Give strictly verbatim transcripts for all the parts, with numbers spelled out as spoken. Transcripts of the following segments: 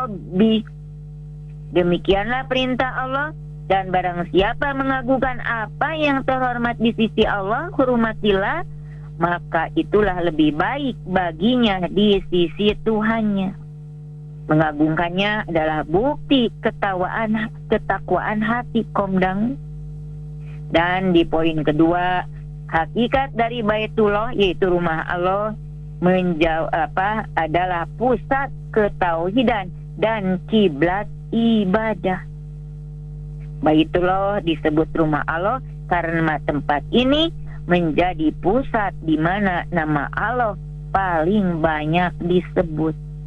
Rabbi. Demikianlah perintah Allah, dan barang siapa mengagungkan apa yang terhormat di sisi Allah, hormatilah, maka itulah lebih baik baginya di sisi Tuhannya. Mengagungkannya adalah bukti ketawaan, ketakwaan hati komdang. Dan di poin kedua, hakikat dari Baitullah, yaitu rumah Allah, menjauh apa adalah pusat ketauhidan dan kiblat ibadah. Baitullah disebut rumah Allah karena tempat ini menjadi pusat di mana nama Allah paling banyak disebut,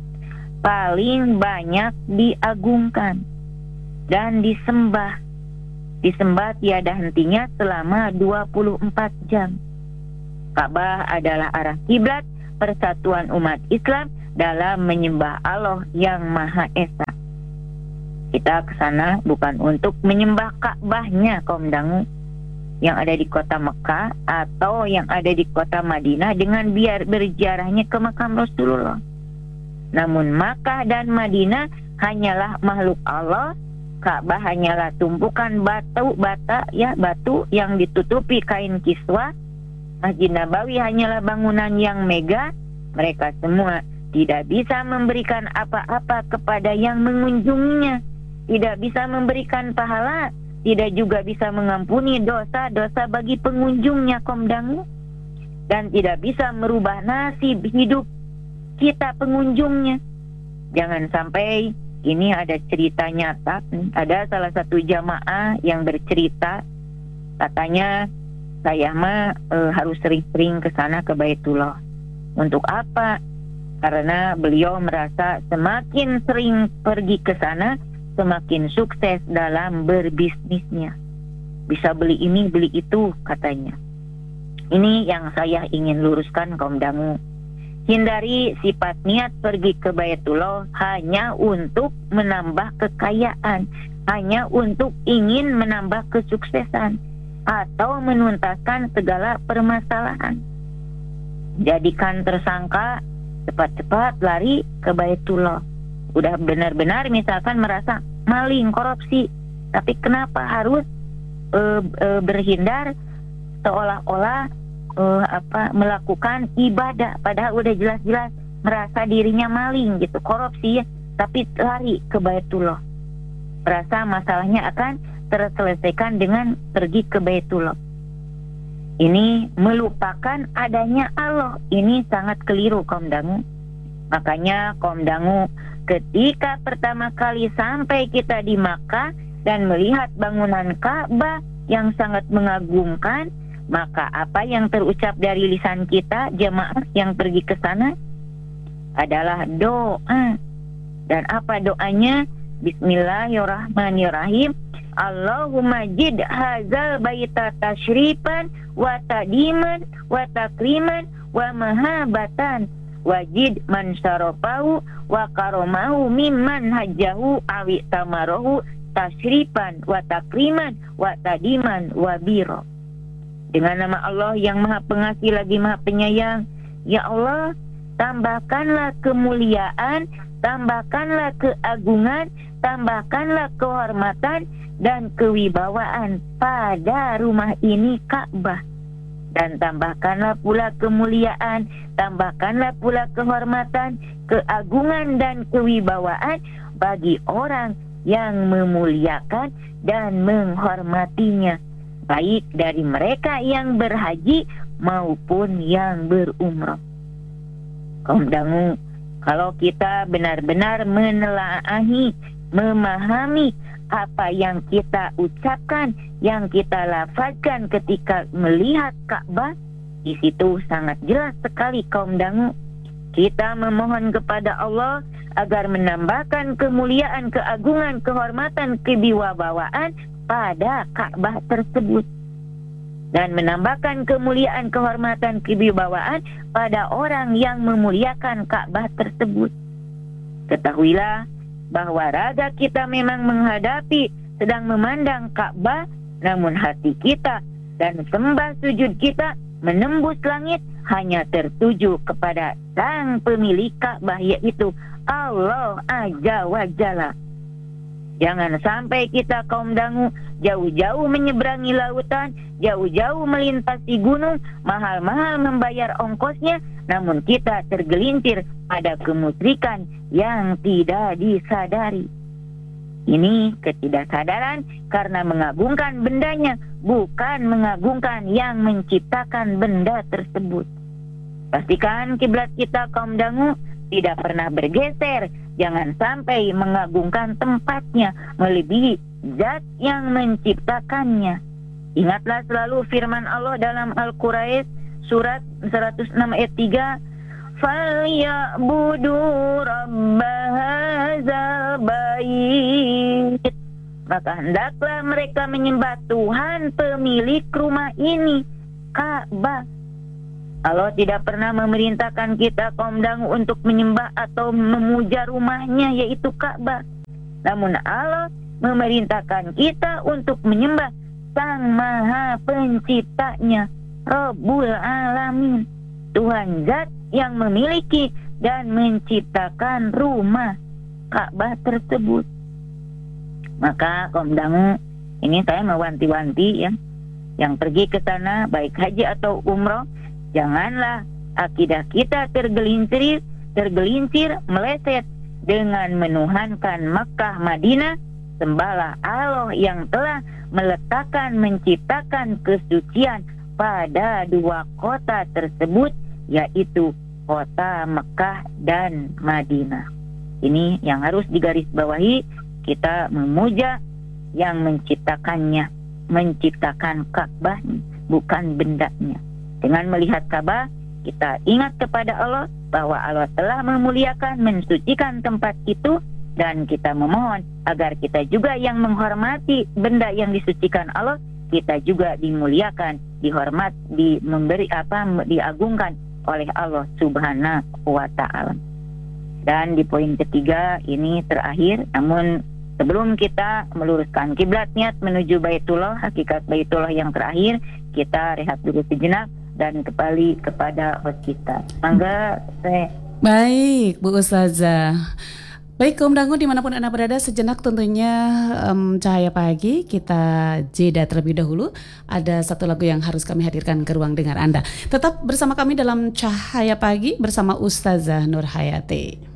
paling banyak diagungkan dan disembah. Disembah tiada hentinya selama dua puluh empat jam. Ka'bah adalah arah kiblat persatuan umat Islam dalam menyembah Allah yang Maha Esa. Kita ke sana bukan untuk menyembah Ka'bahnya kaum dangu yang ada di kota Mekah atau yang ada di kota Madinah dengan biar berziarahnya ke makam Rasulullah. Namun Makkah dan Madinah hanyalah makhluk Allah, Ka'bah hanyalah tumpukan batu bata ya batu yang ditutupi kain kiswah. Masjid Nabawi hanyalah bangunan yang megah. Mereka semua tidak bisa memberikan apa-apa kepada yang mengunjunginya, tidak bisa memberikan pahala, tidak juga bisa mengampuni dosa-dosa bagi pengunjungnya komdangu, dan tidak bisa merubah nasib hidup kita pengunjungnya. Jangan sampai ini ada cerita nyata. Ada salah satu jamaah yang bercerita, katanya saya mah e, harus sering-sering ke sana ke Baitullah. Untuk apa? Karena beliau merasa semakin sering pergi ke sana, semakin sukses dalam berbisnisnya. Bisa beli ini, beli itu, katanya. Ini yang saya ingin luruskan kaum dangu. Hindari sifat niat pergi ke Baitullah hanya untuk menambah kekayaan, hanya untuk ingin menambah kesuksesan, atau menuntaskan segala permasalahan. Jadikan tersangka, cepat-cepat lari ke Baitullah. Udah benar-benar misalkan merasa maling, korupsi, tapi kenapa harus e, e, berhindar seolah-olah e, apa melakukan ibadah, padahal udah jelas-jelas merasa dirinya maling gitu, korupsi ya, tapi lari ke Baitullah. Merasa masalahnya akan terselesaikan dengan pergi ke Baitullah. Ini melupakan adanya Allah. Ini sangat keliru kaum dangu. Makanya kaum dangu, ketika pertama kali sampai kita di Makkah dan melihat bangunan Ka'bah yang sangat mengagumkan, maka apa yang terucap dari lisan kita jemaah yang pergi ke sana adalah doa. Dan apa doanya? Bismillahirrahmanirrahim. Allahumma jid hazal baita tashrifan wa tadiman wa takriman wa mahabatan wajid man syarafahu wa karomahu mimman hajjahu awi tamarahu tashrifan wa takriman wa tadiman wa biro. Dengan nama Allah yang Maha Pengasih lagi Maha Penyayang, ya Allah, tambahkanlah kemuliaan, tambahkanlah keagungan, tambahkanlah kehormatan dan kewibawaan pada rumah ini Ka'bah, dan tambahkanlah pula kemuliaan, tambahkanlah pula kehormatan, keagungan dan kewibawaan bagi orang yang memuliakan dan menghormatinya, baik dari mereka yang berhaji maupun yang berumrah. Kaum dangu, kalau kita benar-benar menelaahi, memahami apa yang kita ucapkan, yang kita lafazkan ketika melihat Ka'bah, di situ sangat jelas sekali kaum dangu. Kita memohon kepada Allah agar menambahkan kemuliaan, keagungan, kehormatan, kewibawaan pada Ka'bah tersebut, dan menambahkan kemuliaan, kehormatan, kewibawaan pada orang yang memuliakan Ka'bah tersebut. Ketahuilah bahwa raga kita memang menghadapi, sedang memandang Ka'bah, namun hati kita dan sembah sujud kita menembus langit hanya tertuju kepada sang pemilik Ka'bah, yaitu Allah Azza wa Jalla. Jangan sampai kita kaum dangu jauh-jauh menyeberangi lautan, jauh-jauh melintasi gunung, mahal-mahal membayar ongkosnya, namun kita tergelincir pada kemusyrikan yang tidak disadari. Ini ketidaksadaran karena mengagungkan bendanya, bukan mengagungkan yang menciptakan benda tersebut. Pastikan kiblat kita kaum dangu tidak pernah bergeser. Jangan sampai mengagungkan tempatnya melebihi zat yang menciptakannya. Ingatlah selalu firman Allah dalam Al-Quraisy surat seratus enam ayat tiga, "Falyabudu rabba hadzal bait." Maka hendaklah mereka menyembah Tuhan pemilik rumah ini, Ka'bah. Allah tidak pernah memerintahkan kita kaum dangu untuk menyembah atau memuja rumahnya, yaitu Ka'bah. Namun Allah memerintahkan kita untuk menyembah Sang Maha Penciptanya, Rabbul Alamin, Tuhan zat yang memiliki dan menciptakan rumah Ka'bah tersebut. Maka kaum dangu, ini saya mewanti-wanti ya, yang pergi ke sana baik haji atau umroh, janganlah akidah kita tergelincir, tergelincir meleset dengan menuhankan Makkah Madinah. Sembahlah Allah yang telah meletakkan, menciptakan kesucian pada dua kota tersebut, yaitu kota Mekah dan Madinah. Ini yang harus digarisbawahi, kita memuja yang menciptakannya, menciptakan Ka'bah, bukan bendanya. Dengan melihat Ka'bah, kita ingat kepada Allah bahwa Allah telah memuliakan, mensucikan tempat itu, dan kita memohon agar kita juga yang menghormati benda yang disucikan Allah, kita juga dimuliakan, dihormat, di memberi apa diagungkan oleh Allah Subhanahu wa Ta'ala. Dan di poin ketiga ini terakhir, namun sebelum kita meluruskan kiblat niat menuju Baitullah, hakikat Baitullah yang terakhir, kita rehat dulu sejenak dan kembali kepada host kita. Mangga, saya. Baik, Bu Ustazah. Baik, kaum dangu dimanapun Anda berada, sejenak tentunya um, Cahaya Pagi kita jeda terlebih dahulu. Ada satu lagu yang harus kami hadirkan ke ruang dengar Anda. Tetap bersama kami dalam Cahaya Pagi bersama Ustazah Nur Hayati.